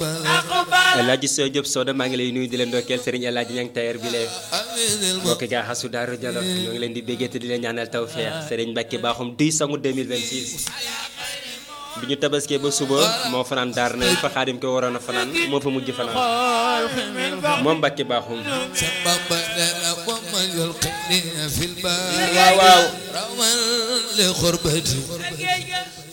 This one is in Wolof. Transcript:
El Hadj Sow Diop Soda maa ngi lay nuyu di leen ndokkeel Serigne El Hadj Niang tailleur bi lee mbokk gaa xasu Daaru Jalo ñoo ngi leen di béggee te di leen ñaanal tawfeex Serigne Mbacke baaxum duy sangu 2026 bi ñu tabaskee ba suba moo fanaan daar nañ fa xaadim ko waroon a fanaan moo fa mujj fanaan moom Mbacke baaxum waaw waaw